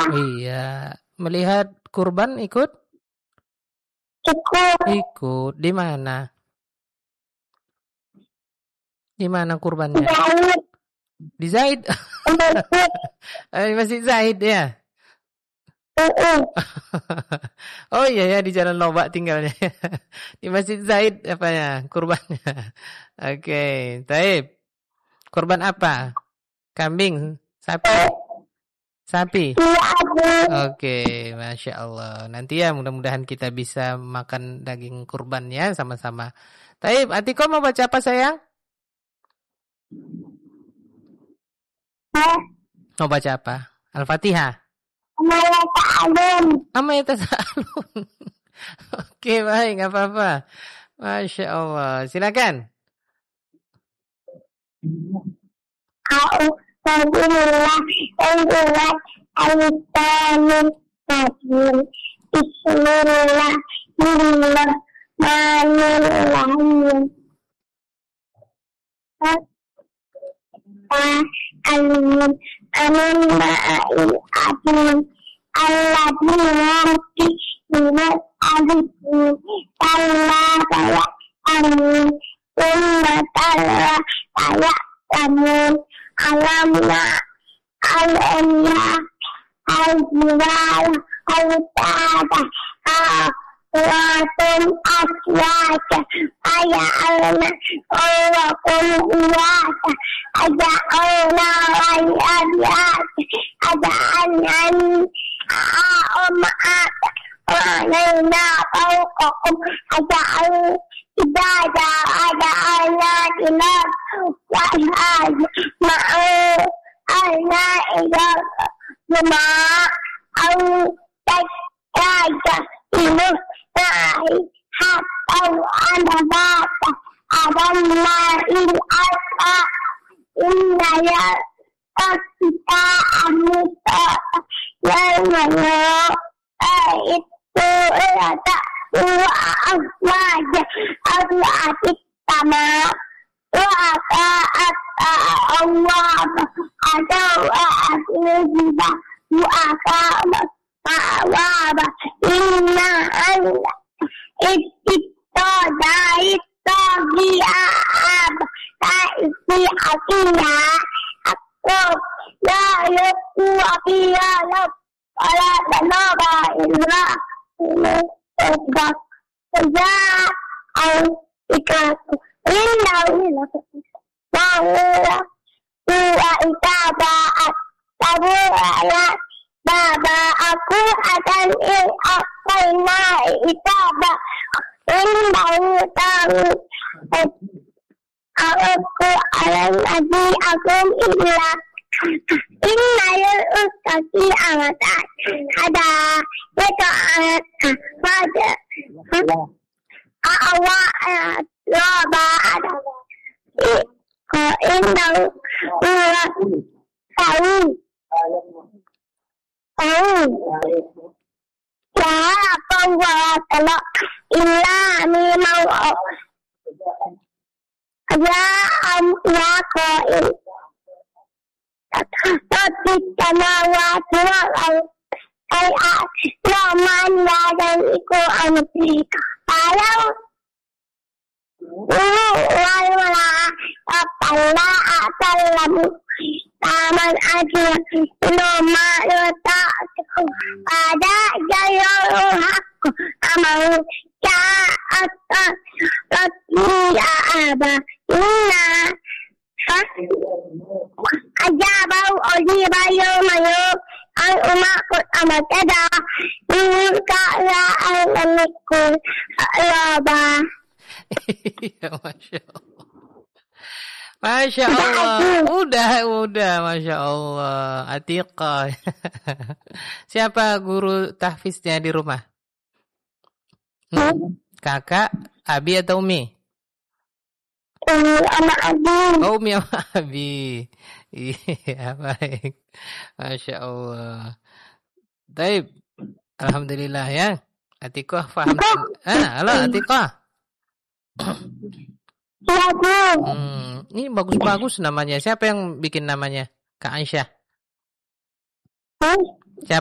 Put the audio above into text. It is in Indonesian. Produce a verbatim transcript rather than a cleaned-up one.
Iya. Melihat kurban ikut? Ikut. Ikut. Di mana? Di mana kurbannya? Zaid. Di Zaid. Di Masjid Zaid ya. Uh-uh. Oh iya ya, di Jalan Lobak tinggalnya. Di Masjid Zaid apanya? Kurbannya. Oke, okay. Taib. Kurban apa? Kambing, sapi? Sapi. Oke, okay. Masya Allah. Nanti ya mudah-mudahan kita bisa makan daging kurban ya sama-sama. Taib, Atiko mau baca apa sayang? Mau baca apa? Al-Fatihah. Amma yatasaalun. Oke, baik, enggak apa-apa. Masya Allah. Silakan. Bismillahirrahmanirrahim. Amin amin ma'il amin alladina yuqimuna al-salata saya amin umma tala saya amin alamna alamna al-jibal al-tada Watum aswata aya'alna Allakum uwata Aja'alna wa'iyadiyata Aja'alna a'umata Wa'alaina fawqakum Aja'al Ibada Aja'alna dinam Wa'ihaj Ma'u Alna ilah Jema'a Au Tajjah Ibu Na'i Hatta Ada Bata Adamma Il Alfa Inna Ya Kita Amita Yalmano Itu Rata Wa Aswaja Aswatik Tama Wa Ka'ata Allah Ada Wa Aswajiba Wa Ka'ata Awaba inna Allah ittada ittabi'ab ta'isi akiya aku la yaku akiya la ala danaba illa illa ja au ikatu inna illa wa huwa ittaba'at tabu ala Baba aku akan ilakaina itaba indahu tahu aku alam nabi akum illa inna yal ustaki amatan ada yaitu amat pada awa loba ada indahu tahu Oh, ya Allah kalau ilah memang ya am ya qail tapi tanawa tual ai aman ya dan iku anti kalau wal wala apalla atallamu taman aja loma letak pada jalur hak amal ja'ata ya aba inna aja bau oji bayo mayo al umakut amat ada ka la alamiku laba. Ya Masya Allah. Masya Allah. Udah, udah. Masya Allah. Atiqah. Siapa guru tahfiznya di rumah? Hmm? Kakak, Abi atau Umi? Umi sama Abi. Oh, Umi sama Abi. Iya, baik. Masya Allah. Baik. Alhamdulillah ya. Atiqah faham. Ah, halo Atiqah. Iya, Bu. Hmm, ini bagus-bagus namanya. Siapa yang bikin namanya? Kak Aisyah. Hmm?